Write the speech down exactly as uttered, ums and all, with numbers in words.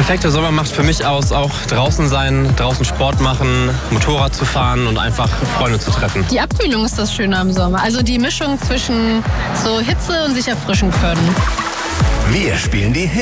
perfekte Sommer macht für mich aus, auch draußen sein, draußen Sport machen, Motorrad zu fahren und einfach Freunde zu treffen. Die Abkühlung ist das Schöne am Sommer. Also die Mischung zwischen so Hitze und sich erfrischen können. Wir spielen die Hits.